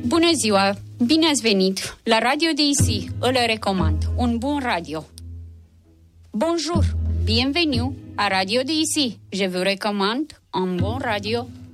Bună ziua! Bine ați venit! La Radio DIC îl recomand. Un bun radio. Bonjour! Bienvenue à Radio DIC. Je vous recommande un bon radio.